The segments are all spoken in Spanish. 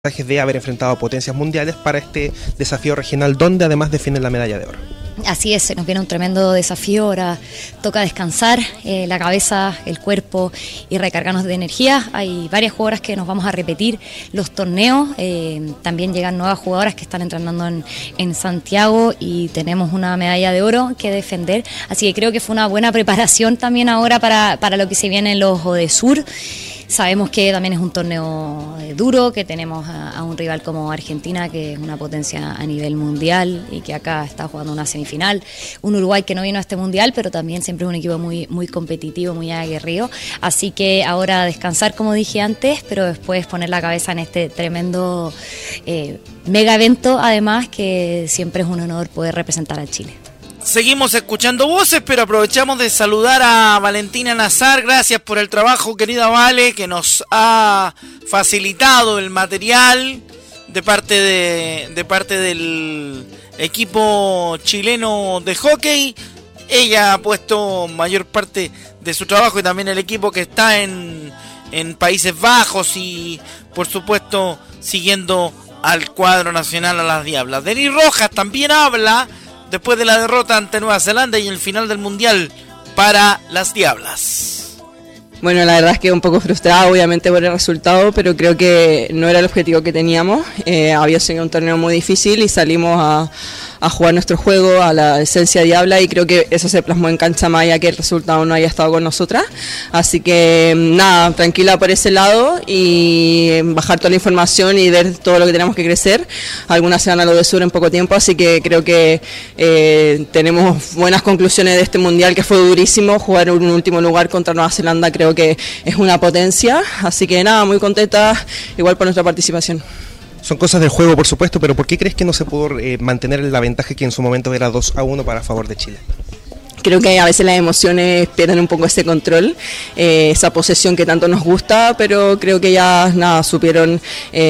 de haber enfrentado a potencias mundiales para este desafío regional, donde además defienden la medalla de oro. Así es, se nos viene un tremendo desafío. Ahora toca descansar la cabeza, el cuerpo y recargarnos de energía. Hay varias jugadoras que nos vamos a repetir los torneos. También llegan nuevas jugadoras que están entrenando en Santiago y tenemos una medalla de oro que defender. Así que creo que fue una buena preparación también ahora para lo que se viene en los ODESUR. Sabemos que también es un torneo duro, que tenemos a un rival como Argentina, que es una potencia a nivel mundial y que acá está jugando una semifinal. Un Uruguay que no vino a este mundial, pero también siempre es un equipo muy competitivo, muy aguerrido. Así que ahora descansar, como dije antes, pero después poner la cabeza en este tremendo mega evento, además, que siempre es un honor poder representar a Chile. Seguimos escuchando voces, pero aprovechamos de saludar a Valentina Nazar. Gracias por el trabajo, querida Vale, que nos ha facilitado el material de parte del equipo chileno de hockey. Ella ha puesto mayor parte de su trabajo y también el equipo que está en Países Bajos y, por supuesto, siguiendo al cuadro nacional, a las Diablas. Denis Rojas también habla después de la derrota ante Nueva Zelanda y el final del Mundial para las Diablas. Bueno, la verdad es que un poco frustrada obviamente por el resultado, pero creo que no era el objetivo que teníamos. Había sido un torneo muy difícil y salimos a jugar nuestro juego, a la esencia Diabla, y creo que eso se plasmó en cancha más allá que el resultado no haya estado con nosotras. Así que nada, tranquila por ese lado y bajar toda la información y ver todo lo que tenemos que crecer. Algunas se van a lo de sur en poco tiempo, así que creo que tenemos buenas conclusiones de este mundial, que fue durísimo. Jugar en un último lugar contra Nueva Zelanda creo que es una potencia, así que nada, muy contenta igual por nuestra participación. Son cosas del juego, por supuesto, pero ¿por qué crees que no se pudo mantener la ventaja que en su momento era 2-1 para favor de Chile? Creo que a veces las emociones pierden un poco ese control, esa posesión que tanto nos gusta, pero creo que ya nada, supieron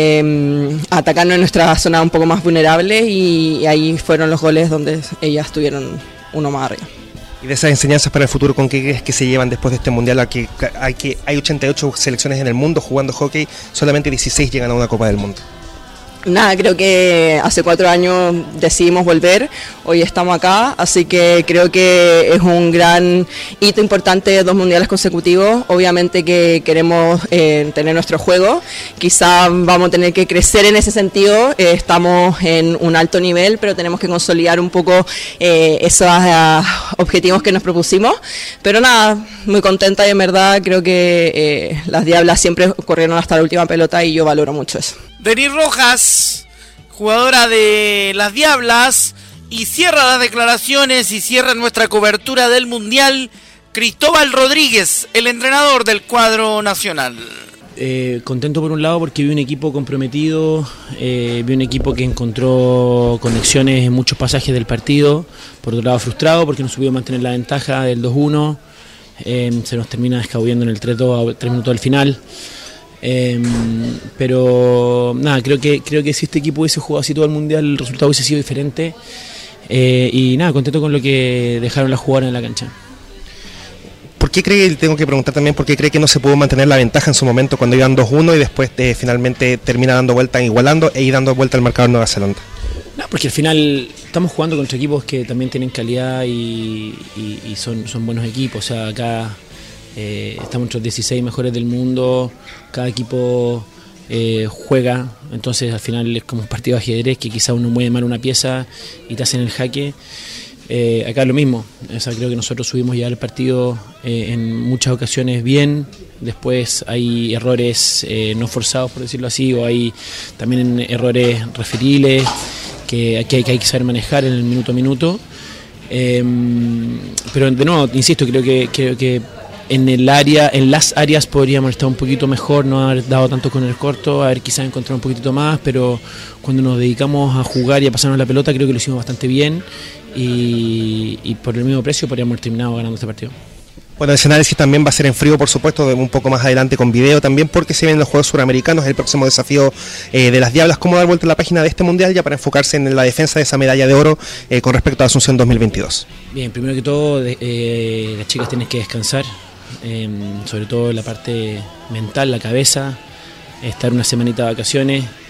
atacarnos en nuestra zona un poco más vulnerable y ahí fueron los goles donde ellas tuvieron uno más arriba. Y de esas enseñanzas para el futuro, ¿con qué crees que se llevan después de este mundial? Hay 88 selecciones en el mundo jugando hockey, solamente 16 llegan a una Copa del Mundo. Nada, creo que hace 4 años decidimos volver, hoy estamos acá, así que creo que es un gran hito importante, 2 mundiales consecutivos. Obviamente que queremos tener nuestro juego, quizá vamos a tener que crecer en ese sentido, estamos en un alto nivel, pero tenemos que consolidar un poco esos objetivos que nos propusimos, pero nada, muy contenta y en verdad creo que las Diablas siempre corrieron hasta la última pelota y yo valoro mucho eso. Denis Rojas, jugadora de las Diablas, y cierra las declaraciones y cierra nuestra cobertura del Mundial Cristóbal Rodríguez, el entrenador del cuadro nacional. Contento por un lado porque vi un equipo comprometido, vi un equipo que encontró conexiones en muchos pasajes del partido. Por otro lado frustrado porque no supimos mantener la ventaja del 2-1, se nos termina escabullendo en el 3-2 a 3 minutos del final. Pero nada, creo que si este equipo hubiese jugado así todo el mundial, el resultado hubiese sido diferente. Y nada, contento con lo que dejaron las jugadoras en la cancha. ¿Por qué tengo que preguntar también, por qué cree que no se pudo mantener la ventaja en su momento cuando iban 2-1 y después finalmente termina dando vuelta, igualando e dando vuelta al marcador Nueva Zelanda? No, porque al final estamos jugando contra equipos que también tienen calidad y son buenos equipos. O sea, acá estamos entre los 16 mejores del mundo, cada equipo juega, entonces al final es como un partido de ajedrez que quizá uno mueve mal una pieza y te hacen el jaque. Acá es lo mismo, o sea, creo que nosotros subimos ya el partido en muchas ocasiones bien, después hay errores no forzados, por decirlo así, o hay también errores referibles que hay que saber manejar en el minuto a minuto. Pero de nuevo, insisto, creo que en las áreas podríamos estar un poquito mejor, no haber dado tanto con el corto, haber quizás encontrado un poquito más, pero cuando nos dedicamos a jugar y a pasarnos la pelota creo que lo hicimos bastante bien y por el mismo precio podríamos haber terminado ganando este partido. Bueno, el análisis también va a ser en frío, por supuesto, un poco más adelante con video también, porque se vienen los Juegos Suramericanos, el próximo desafío de las Diablas. ¿Cómo dar vuelta a la página de este Mundial ya para enfocarse en la defensa de esa medalla de oro con respecto a Asunción 2022? Bien, primero que todo, las chicas tienen que descansar, sobre todo la parte mental, la cabeza, estar una semanita de vacaciones,